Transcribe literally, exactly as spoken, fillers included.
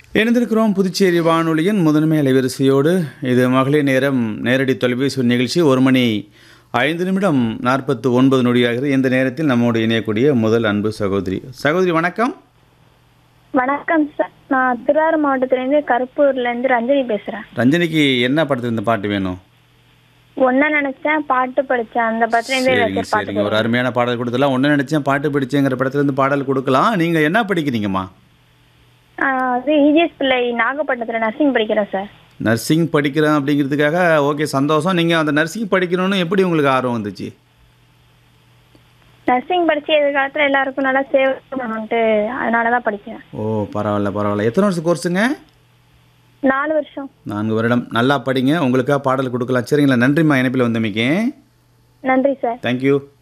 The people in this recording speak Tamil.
இணைந்திருக்கிறோம் புதுச்சேரி வானொலியின் முதன்மை அலைவரிசையோடு. இது மகளிர் நேரம் நேரடி தொலைபேசி நிகழ்ச்சி. ஒரு மணி ஐந்து நிமிடம் நாற்பத்து ஒன்பது நொடியாகிறது. இந்த நேரத்தில் நம்மோடு இணையக்கூடிய முதல் அன்பு சகோதரி. சகோதரி வணக்கம். வணக்கம் சார், நான் திருவாரூர் மாவட்டத்திலேருந்து கருப்பூர்லேருந்து ரஞ்சனி பேசுகிறேன். ரஞ்சனிக்கு என்ன படத்துல இந்த பாட்டு வேணும்? ஒன்றை நினச்சேன் பாட்டு படித்தேன், அந்த படத்துலேருந்து சரிங்க ஏதாச்சும் பாட்டு சரிங்க, ஒரு அருமையான பாடல் கொடுத்தலாம். ஒன்று நினச்சேன் பாட்டு பிடிச்சேங்கிற படத்துல இருந்து பாடல் கொடுக்கலாம். நீங்கள் என்ன படிக்கிறீங்கம்மா? ஆ, அது இஜிஎஸ் பிள்ளை நாகப்பட்டினத்தில் நர்சிங் படிக்கிறேன் சார். நர்சிங் படிக்கிறேன் அப்படிங்கிறதுக்காக ஓகே, சந்தோஷம். நீங்கள் அந்த நர்சிங் படிக்கணும்னு எப்படி உங்களுக்கு ஆர்வம் வந்துச்சு? நர்சிங் படித்து எதிர்காலத்தில் எல்லாருக்கும் நல்லா சேவை பண்ணணுன்ட்டு அதனால தான் படிக்கிறேன். ஓ பரவாயில்ல பரவாயில்ல. எத்தனை வருஷம் கோர்ஸுங்க? நாலு வருஷம். நான்கு வருடம். நல்லா படிங்க. உங்களுக்காக பாடல் கொடுக்கலாம். சரிங்களா? நன்றிம்மா இணைப்பில் வந்தமைக்கு. நன்றி சார். தேங்க்யூ.